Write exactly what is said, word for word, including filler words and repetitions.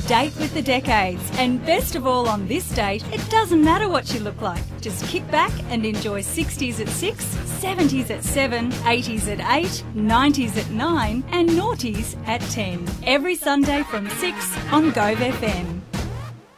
Date with the Decades. And best of all on this date, it doesn't matter what you look like. Just kick back and enjoy sixties at six, seventies at seven, eighties at eight, nineties at nine and noughties at ten. Every Sunday from six on Gove F M.